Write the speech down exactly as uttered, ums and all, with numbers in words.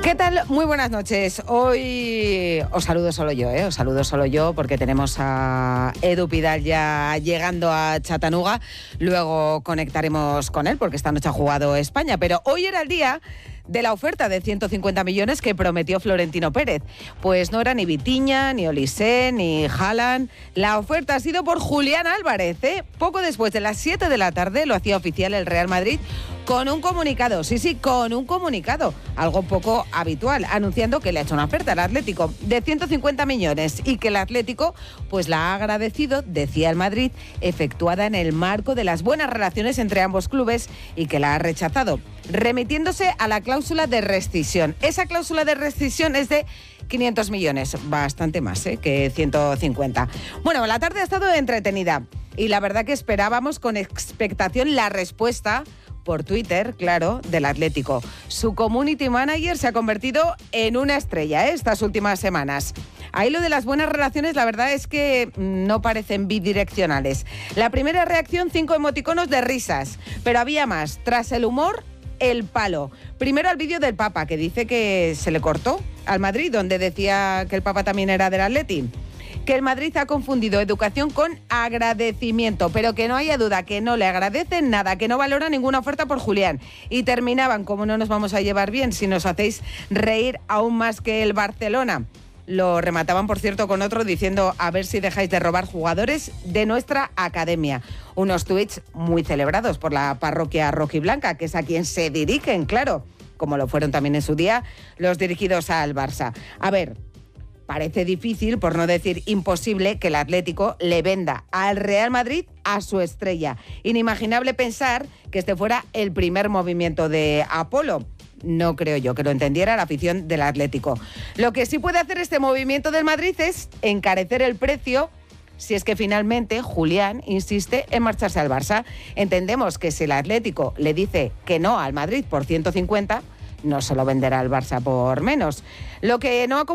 ¿Qué tal? Muy buenas noches. Hoy os saludo solo yo, ¿eh? Os saludo solo yo porque tenemos a Edu Pidal ya llegando a Chattanooga. Luego conectaremos con él porque esta noche ha jugado España. Pero hoy era el día de la oferta de ciento cincuenta millones que prometió Florentino Pérez. Pues no era ni Vitinha, ni Olise, ni Haaland. La oferta ha sido por Julián Álvarez, ¿eh? Poco después de las siete de la tarde lo hacía oficial el Real Madrid con un comunicado, sí, sí, con un comunicado, algo poco habitual, anunciando que le ha hecho una oferta al Atlético de ciento cincuenta millones y que el Atlético pues la ha agradecido, decía el Madrid, efectuada en el marco de las buenas relaciones entre ambos clubes y que la ha rechazado, remitiéndose a la cláusula de rescisión. Esa cláusula de rescisión es de quinientos millones, bastante más ¿eh? que ciento cincuenta. Bueno, la tarde ha estado entretenida y la verdad que esperábamos con expectación la respuesta por Twitter, claro, del Atlético. Su community manager se ha convertido en una estrella ¿eh? estas últimas semanas. Ahí lo de las buenas relaciones, la verdad es que no parecen bidireccionales. La primera reacción, cinco emoticonos de risas, pero había más. Tras el humor, el palo. Primero al vídeo del Papa, que dice que se le cortó al Madrid, donde decía que el Papa también era del Atleti. Que el Madrid ha confundido educación con agradecimiento, pero que no haya duda, que no le agradecen nada, que no valora ninguna oferta por Julián. Y terminaban, como no nos vamos a llevar bien si nos hacéis reír aún más que el Barcelona. Lo remataban, por cierto, con otro diciendo a ver si dejáis de robar jugadores de nuestra academia. Unos tuits muy celebrados por la parroquia rojiblanca, que es a quien se dirigen, claro, como lo fueron también en su día los dirigidos al Barça. A ver, parece difícil, por no decir imposible, que el Atlético le venda al Real Madrid a su estrella. Inimaginable pensar que este fuera el primer movimiento de Apolo. No creo yo que lo entendiera la afición del Atlético. Lo que sí puede hacer este movimiento del Madrid es encarecer el precio si es que finalmente Julián insiste en marcharse al Barça. Entendemos que si el Atlético le dice que no al Madrid por ciento cincuenta, no se lo venderá al Barça por menos. Lo que no ha